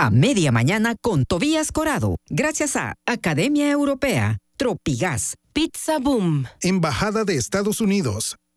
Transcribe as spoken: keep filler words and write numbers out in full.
a media mañana con Tobías Corado. Gracias a Academia Europea, Tropigas, Pizza Boom, Embajada de Estados Unidos,